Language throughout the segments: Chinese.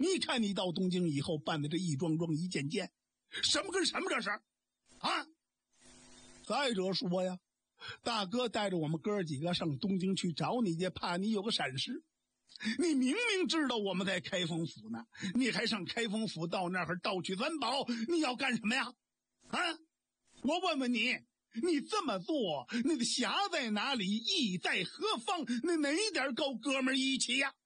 你看你到东京以后办的这一桩桩一件件，什么跟什么这是啊？再者说呀，大哥带着我们哥几个上东京去找你去，怕你有个闪失。你明明知道我们在开封府呢，你还上开封府到那儿盗取三宝，你要干什么呀？啊，我问问你，你这么做，那个侠在哪里，义在何方？那哪一点够哥们义气呀？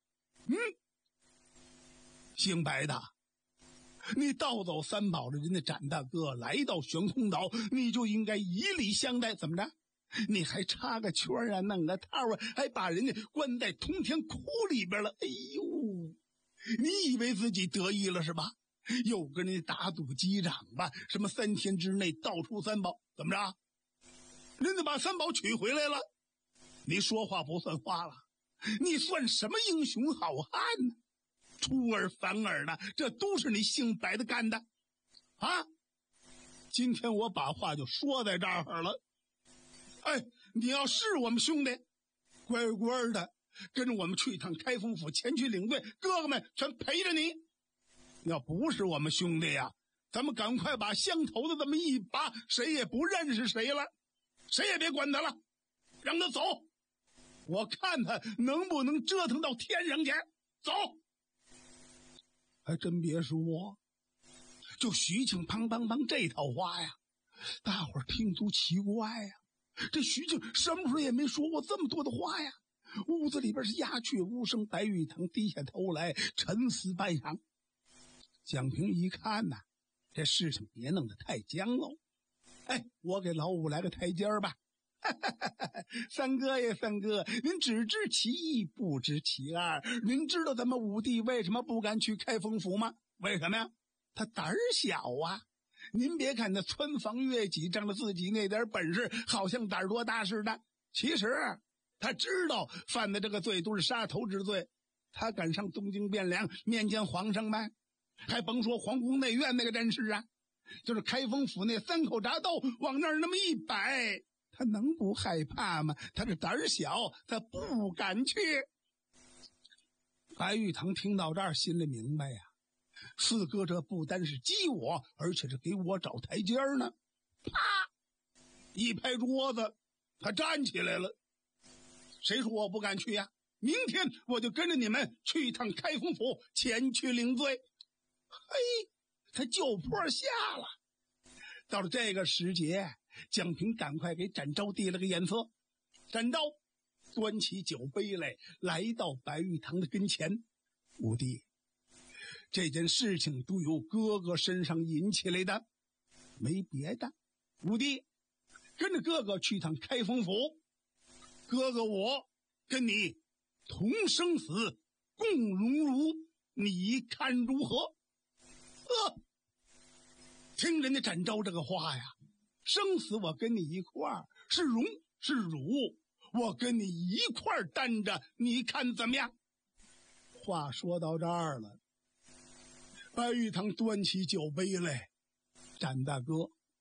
姓白的，你盗走三宝的人的展大哥来到悬空岛，你就应该以礼相待。怎么着？你还插个圈啊，弄个套啊，还把人家关在通天窟里边了。哎呦，你以为自己得意了是吧？又跟人家打赌击掌吧，什么3天之内盗出三宝，怎么着？人家把三宝取回来了，你说话不算话了，你算什么英雄好汉呢？出尔反尔的，这都是你姓白的干的啊！今天我把话就说在这儿了。哎，你要是我们兄弟，乖乖的跟着我们去一趟开封府，前去领队，哥哥们全陪着你。要不是我们兄弟呀，咱们赶快把香头子这么一拔，谁也不认识谁了，谁也别管他了，让他走。我看他能不能折腾到天上去。走。还真别说，就徐庆砰砰砰这套话呀，大伙儿听都奇怪呀。这徐庆什么时候也没说过这么多的话呀。屋子里边是鸦雀无声，白玉堂低下头来沉思半晌。蒋平一看呐，这事情别弄得太僵喽。哎，我给老五来个台阶吧。三哥呀，三哥，您只知其一不知其二。您知道咱们五弟为什么不敢去开封府吗？为什么呀？他胆儿小啊。您别看他穿房越脊，仗着自己那点本事，好像胆儿多大似的。其实他知道犯的这个罪都是杀头之罪，他敢上东京汴梁面见皇上吗？还甭说皇宫内院那个阵势啊，就是开封府那3口铡刀往那儿那么一摆，他能不害怕吗？他这胆儿小，他不敢去。白玉堂听到这儿，心里明白呀，四哥这不单是激我，而且是给我找台阶呢。啪一拍桌子，他站起来了。谁说我不敢去呀？明天我就跟着你们去一趟开封府，前去领罪。嘿，他就坡下了。到了这个时节，蒋平赶快给展昭递了个眼色。展昭端起酒杯来到白玉堂的跟前。五弟，这件事情都由哥哥身上引起来的，没别的。五弟，跟着哥哥去趟开封府，哥哥我跟你同生死，共荣辱，你看如何？听人家展昭这个话呀，生死我跟你一块儿，是荣是辱我跟你一块儿担着，你看怎么样？话说到这儿了，白玉堂端起酒杯来，展大哥，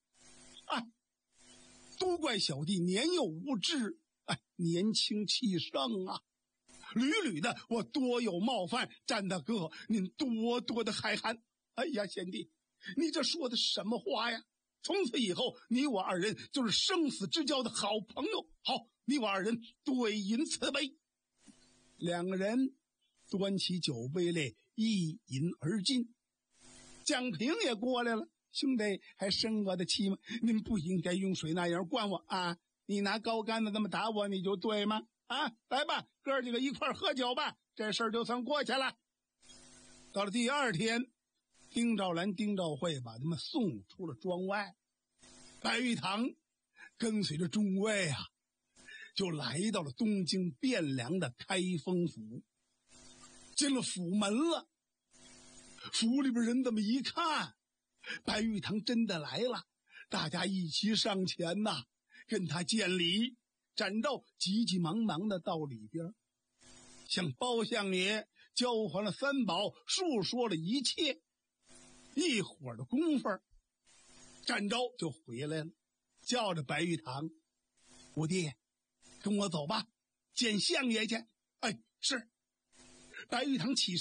都怪小弟年幼无知，年轻气盛啊，屡屡的我多有冒犯，展大哥您多多的海涵。哎呀，贤弟，你这说的什么话呀？从此以后，你我二人就是生死之交的好朋友。好，你我二人对饮此杯。两个人端起酒杯来，一饮而尽。蒋平也过来了，兄弟还生我的气吗？您不应该用水那样灌我啊！你拿高杆子这么打我，你就对吗？来吧，哥几个一块喝酒吧，这事儿就算过去了。到了第二天，丁兆兰、丁兆慧把他们送出了庄外。白玉堂跟随着众位就来到了东京汴梁的开封府。进了府门了，府里边人这么一看，白玉堂真的来了，大家一起上前跟他见礼。展昭急急忙忙的到里边，向包相爷交还了三宝，述说了一切。一会儿的功夫，展昭就回来了，叫着白玉堂，五弟，跟我走吧，见相爷去。是。白玉堂起身